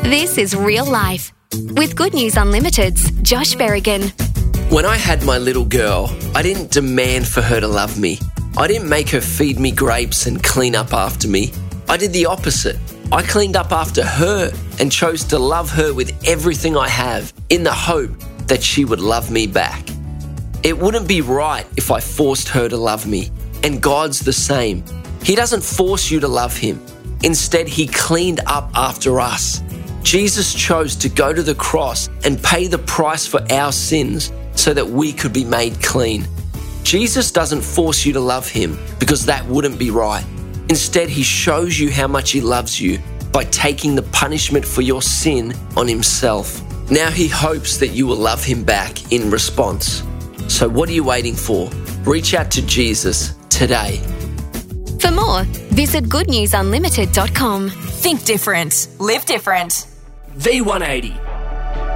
This is Real Life with Good News Unlimited's Josh Berrigan. When I had my little girl, I didn't demand for her to love me. I didn't make her feed me grapes and clean up after me. I did the opposite. I cleaned up after her and chose to love her with everything I have in the hope that she would love me back. It wouldn't be right if I forced her to love me. And God's the same. He doesn't force you to love him. Instead, he cleaned up after us. Jesus chose to go to the cross and pay the price for our sins so that we could be made clean. Jesus doesn't force you to love him because that wouldn't be right. Instead, he shows you how much he loves you by taking the punishment for your sin on himself. Now he hopes that you will love him back in response. So what are you waiting for? Reach out to Jesus today. For more, visit goodnewsunlimited.com. Think different. Live different. V180.